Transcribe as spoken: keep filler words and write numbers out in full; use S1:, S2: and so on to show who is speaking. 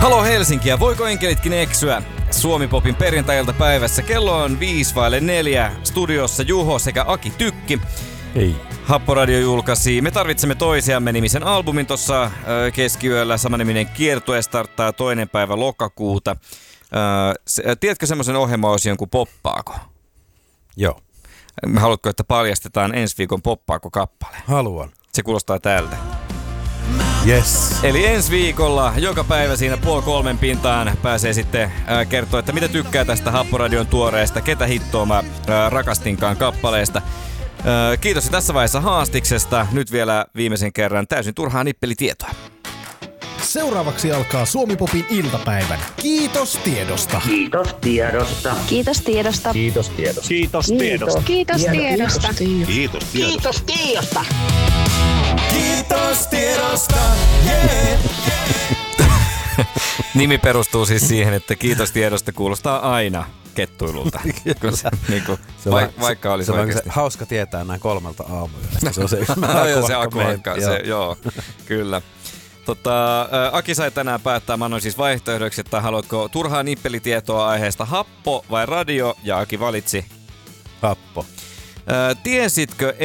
S1: Halo Helsinki, voiko enkelitkin eksyä? Suomi-popin perjantai-iltapäivässä kello on viisi vaille neljä. Studiossa Juho sekä Aki Tykki.
S2: Hei.
S1: Happoradio julkaisi Me tarvitsemme toisiamme -nimisen albumin tuossa keskiyöllä. Samaniminen kiertue starttaa toinen päivä lokakuuta. Ö, tiedätkö semmoisen ohjelmaosion kuin Poppaako?
S2: Joo.
S1: Haluatko, että paljastetaan ensi viikon Poppaako-kappale?
S2: Haluan.
S1: Se kuulostaa tältä.
S2: Yes.
S1: Eli ensi viikolla joka päivä siinä puoli kolmen pintaan pääsee sitten ää, kertoa, että mitä tykkää tästä Happoradion tuoreesta Ketä hittoa mä ää, rakastinkaan kappaleesta. Ää, kiitos tässä vaiheessa haastiksesta. Nyt vielä viimeisen kerran täysin turhaa nippelitietoa.
S3: Seuraavaksi alkaa Suomi-popin iltapäivän. Kiitos tiedosta.
S4: Kiitos tiedosta.
S5: Kiitos tiedosta.
S6: Kiitos tiedosta.
S7: Kiitos tiedosta.
S5: Kiitos tiedosta.
S7: Kiitos tiedosta.
S4: Kiitos tiedosta.
S1: Kiitos tiedosta. Yeah. Nimi perustuu siis siihen, että kiitos tiedosta kuulostaa aina kettuilulta. se, niin kuin,
S2: se
S1: va-
S2: on,
S1: vaikka olisi
S2: se,
S1: oikeasti.
S2: se hauska tietää näin kolmelta aamuyöstä. Se on se yksi
S1: joo, se akuankka, se, joo, kyllä. Tota, Aki sai tänään päättää, mä annoin siis vaihtoehdoksi, että haluatko turhaa nippelitietoa aiheesta happo vai radio, ja Aki valitsi
S2: happo.
S1: Ää, tiesitkö